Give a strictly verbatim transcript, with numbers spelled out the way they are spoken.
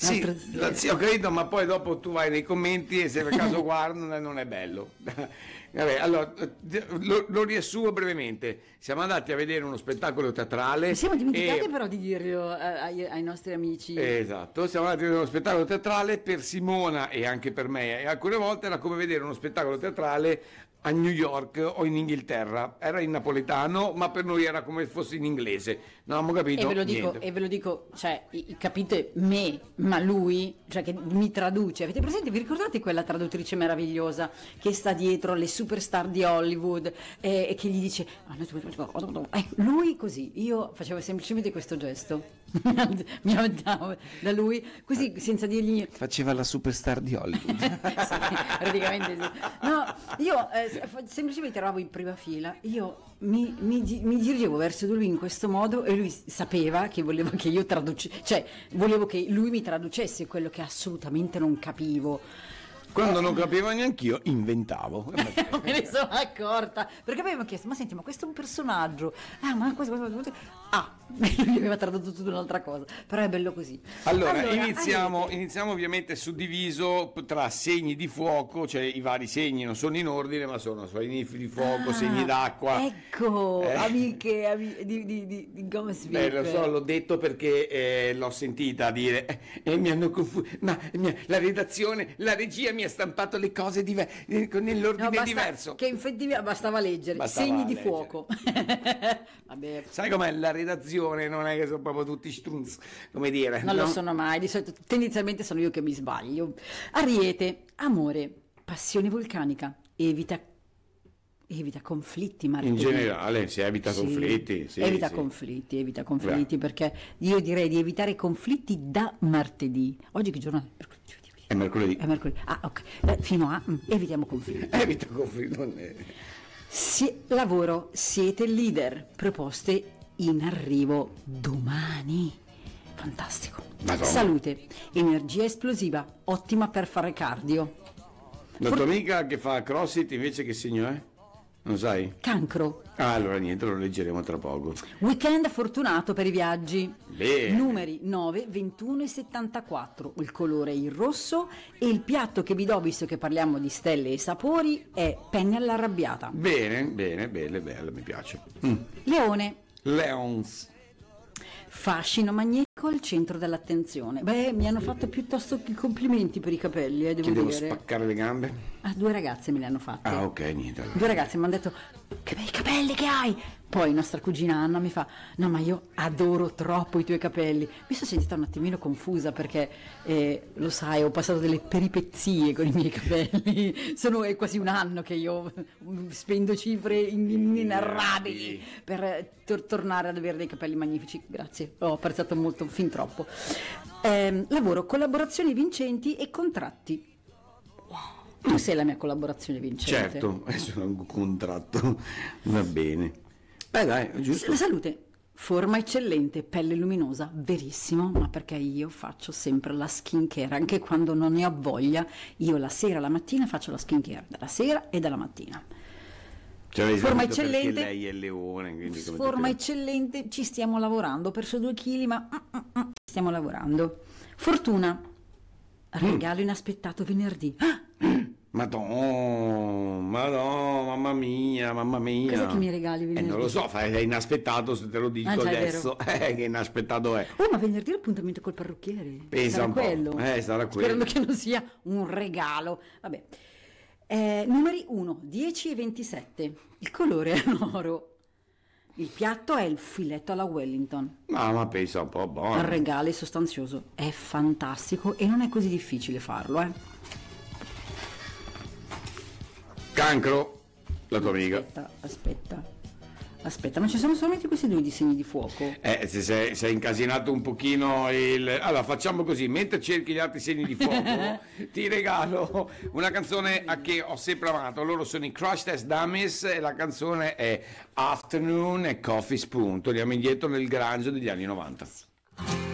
Sì, la, sì, ho capito, ma poi dopo tu vai nei commenti e se per caso guardano non è bello. Vabbè, allora lo, lo riassumo brevemente. Siamo andati a vedere uno spettacolo teatrale. Ci siamo dimenticati e... però di dirlo ai, ai nostri amici. Esatto, siamo andati a vedere uno spettacolo teatrale per Simona e anche per me. E alcune volte era come vedere uno spettacolo teatrale a New York o in Inghilterra. Era in napoletano, ma per noi era come se fosse in inglese. Non abbiamo capito e ve lo dico, niente. E ve lo dico, cioè, capite me, ma lui, cioè che mi traduce. Avete presente, vi ricordate quella traduttrice meravigliosa che sta dietro le superstar di Hollywood e, e che gli dice, eh, lui così, io facevo semplicemente questo gesto. Mi andavo da lui così senza dirgli faceva la superstar di Hollywood. sì, praticamente sì. No, io eh, semplicemente eravamo in prima fila, io mi, mi, mi dirigevo verso lui in questo modo e lui sapeva che volevo che io traducessi, cioè volevo che lui mi traducesse quello che assolutamente non capivo. Quando non capivo neanch'io, inventavo. Non me ne sono accorta, perché avevamo chiesto, ma senti, ma questo è un personaggio, ah, ma questo, questo, questo. Ah, lui aveva tradotto tutta un'altra cosa, però è bello così. Allora, allora iniziamo, avete... iniziamo ovviamente suddiviso tra segni di fuoco, cioè i vari segni non sono in ordine, ma sono segni di fuoco, ah, segni d'acqua. Ecco, eh. amiche, amiche di, di, di, di Come si Beh, lo so, l'ho detto perché eh, l'ho sentita dire, e eh, eh, mi hanno confuso, ma mia, la redazione, la regia mi ha stampato le cose diver- nell'ordine no, basta, diverso. Che infatti bastava leggere, bastava segni leggere. Di fuoco. Vabbè. Sai com'è la redazione? Non è che sono proprio tutti strunz, come dire. Non no? lo sono mai, di solito tendenzialmente sono io che mi sbaglio. Ariete, amore, passione vulcanica, evita evita conflitti martedì. In generale si evita sì, conflitti sì, evita sì. conflitti evita conflitti Beh. Perché io direi di evitare conflitti da martedì. Oggi che giorno è? È mercoledì. È mercoledì. Ah, ok. Eh, fino a mm, evitiamo conflitti. Evita conflitti. Non è... Si, lavoro, siete leader. Proposte in arrivo domani. Fantastico. Madonna. Salute, energia esplosiva, ottima per fare cardio. La tua For- amica che fa CrossFit invece che segno è? Non sai? Cancro. Ah, allora niente, lo leggeremo tra poco. Weekend fortunato per i viaggi. Bene. Numeri nove, ventuno e settantaquattro. Il colore è il rosso e il piatto che vi do, visto che parliamo di stelle e sapori, è penne all'arrabbiata. Bene, bene, bene, bello, mi piace. Mm. Leone. Leons. Fascino magnetico al centro dell'attenzione. Beh, mi hanno fatto piuttosto che complimenti per i capelli, eh, devo Che devo dire. spaccare le gambe? Ah, due ragazze me le hanno fatte. Ah, ok, niente. Allora. Due ragazze mi hanno detto, che bei capelli che hai! Poi nostra cugina Anna mi fa, no ma io adoro troppo i tuoi capelli. Mi sono sentita un attimino confusa perché, eh, lo sai, ho passato delle peripezie con i miei capelli. Sono è quasi un anno che io spendo cifre inenarrabili per tor- tornare ad avere dei capelli magnifici. Grazie, ho apprezzato molto, fin troppo. Eh, lavoro, collaborazioni vincenti e contratti. Tu sei la mia collaborazione vincente. Certo, adesso è un contratto, va bene. Beh dai, è giusto. La salute, forma eccellente, pelle luminosa, verissimo, ma perché io faccio sempre la skin care, anche quando non ne ho voglia, io la sera e la mattina faccio la skin care, dalla sera e dalla mattina. Cioè, forma eccellente, lei è il leone, quindi come forma eccellente, ci stiamo lavorando, ho perso due chili, ma uh, uh, uh, stiamo lavorando. Fortuna, regalo mm. inaspettato venerdì. Madonna, madonna, mamma mia, mamma mia. Cos'è che mi regali venerdì? Eh, non lo so, è inaspettato se te lo dico ah, già, adesso. Eh, che inaspettato è. Oh, ma venerdì l'appuntamento col parrucchiere. Pensa sarà un quello. po'. Eh, sarà quello. Sperando che non sia un regalo. Vabbè. Eh, numeri uno, dieci e ventisette. Il colore è oro. Il piatto è il filetto alla Wellington. Ma, ma pensa un po', buono. Il regalo è sostanzioso, è fantastico e non è così difficile farlo, eh. Cancro, la tua amica. Aspetta, aspetta, aspetta, ma ci sono solamente questi due disegni di fuoco? Eh, se sei, sei incasinato un pochino il... Allora, facciamo così, mentre cerchi gli altri segni di fuoco, ti regalo una canzone a che ho sempre amato. Loro sono i Crash Test Dummies e la canzone è Afternoon e Coffee Spoon. Torniamo indietro nel grunge degli anni novanta.